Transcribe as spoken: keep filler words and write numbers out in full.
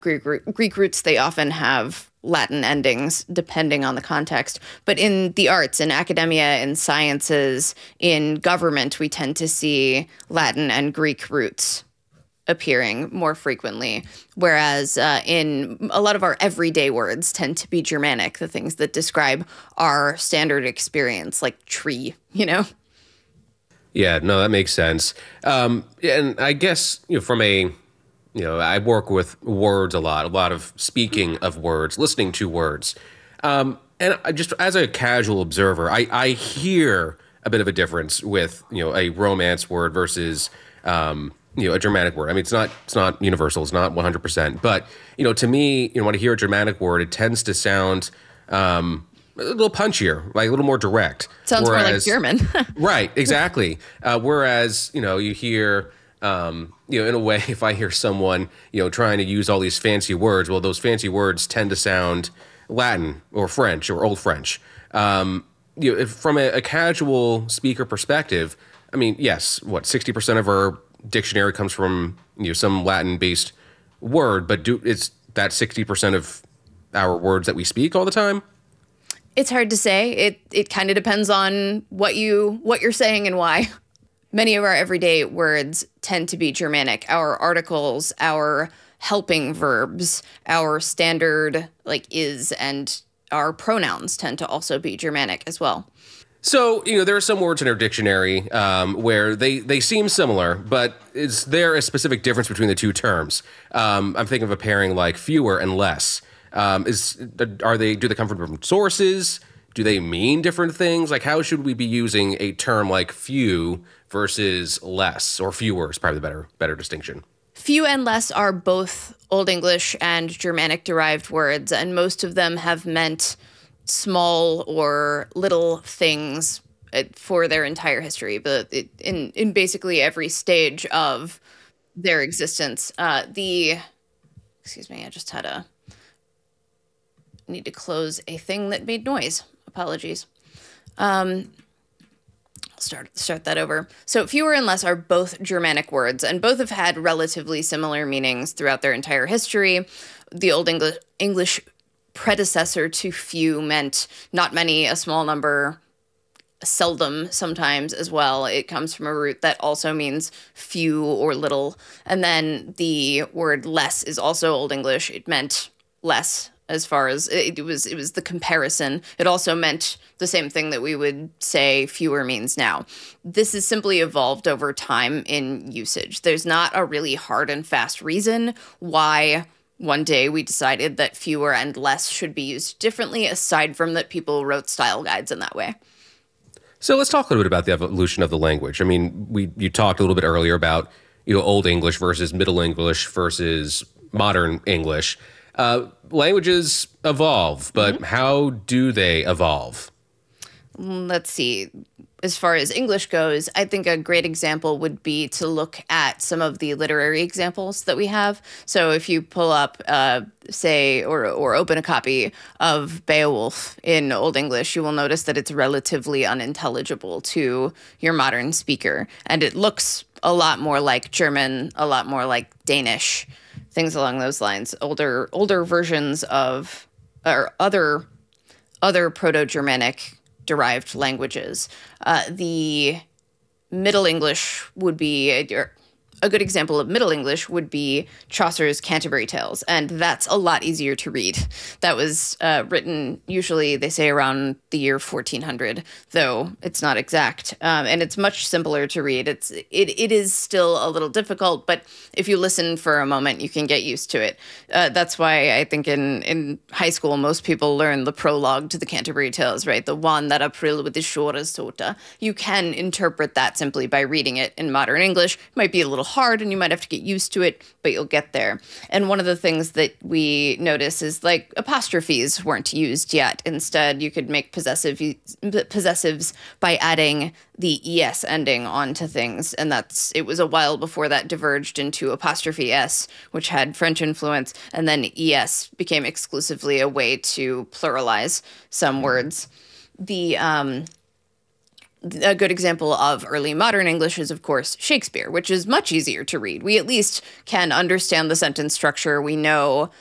Greek, root, Greek roots, they often have Latin endings depending on the context. But in the arts, in academia, in sciences, in government, we tend to see Latin and Greek roots appearing more frequently, whereas uh, in a lot of our everyday words tend to be Germanic, the things that describe our standard experience, like tree, you know? Yeah, no, that makes sense. Um, and I guess, you know, from a, you know, I work with words a lot, a lot of speaking of words, listening to words. Um, and I just as a casual observer, I, I hear a bit of a difference with, you know, a Romance word versus, um, you know, a Germanic word. I mean, it's not it's not universal. It's not one hundred percent. But, you know, to me, you know, when I hear a Germanic word, it tends to sound um, a little punchier, like a little more direct. Sounds whereas, more like German. Right, exactly. Uh, whereas, you know, you hear, um, you know, in a way, if I hear someone, you know, trying to use all these fancy words, well, those fancy words tend to sound Latin or French or Old French. Um, you know, if, from a, a casual speaker perspective, I mean, yes, what, sixty percent of our dictionary comes from, you know, some Latin-based word, but do it's that sixty percent of our words that we speak all the time? It's hard to say. It it kind of depends on what you what you're saying and why. Many of our everyday words tend to be Germanic. Our articles, our helping verbs, our standard like is, and our pronouns tend to also be Germanic as well. So, you know, there are some words in our dictionary um, where they, they seem similar, but is there a specific difference between the two terms? Um, I'm thinking of a pairing like fewer and less. Um, is are they do they come from different sources? Do they mean different things? Like, how should we be using a term like few versus less, or fewer is probably the better better distinction? Few and less are both Old English and Germanic derived words, and most of them have meant small or little things for their entire history, but it, in in basically every stage of their existence. Uh, the excuse me, I just had a need to close a thing that made noise. Apologies. Um, I'll start start that over. So fewer and less are both Germanic words, and both have had relatively similar meanings throughout their entire history. The Old English English predecessor to few meant not many, a small number, seldom sometimes as well. It comes from a root that also means few or little. And then the word less is also Old English. It meant less as far as it, it was it was the comparison. It also meant the same thing that we would say fewer means now. This has simply evolved over time in usage. There's not a really hard and fast reason why one day we decided that fewer and less should be used differently, aside from that people wrote style guides in that way. So let's talk a little bit about the evolution of the language. I mean, we you talked a little bit earlier about, you know, Old English versus Middle English versus Modern English. Uh, languages evolve, but mm-hmm. how do they evolve? Let's see. As far as English goes, I think a great example would be to look at some of the literary examples that we have. So if you pull up, uh, say, or or open a copy of Beowulf in Old English, you will notice that it's relatively unintelligible to your modern speaker. And it looks a lot more like German, a lot more like Danish, things along those lines. Older older versions of, or other other Proto-Germanic derived languages. Uh, the Middle English would be, a, a good example of Middle English would be Chaucer's Canterbury Tales, and that's a lot easier to read. That was uh, written, usually they say around the year fourteen hundred, though it's not exact, um, and it's much simpler to read. It's it it is still a little difficult, but if you listen for a moment, you can get used to it. Uh, that's why I think in, in high school, most people learn the prologue to the Canterbury Tales, right? The one that April with the shores tota. You can interpret that simply by reading it in modern English. It might be a little hard and you might have to get used to it, but you'll get there. And one of the things that we notice is like apostrophes weren't used yet. Instead, you could make possessive possessives by adding the es ending onto things. And that's it was a while before that diverged into apostrophe s, which had French influence. And then es became exclusively a way to pluralize some words. The um, a good example of early modern English is, of course, Shakespeare, which is much easier to read. We at least can understand the sentence structure. We know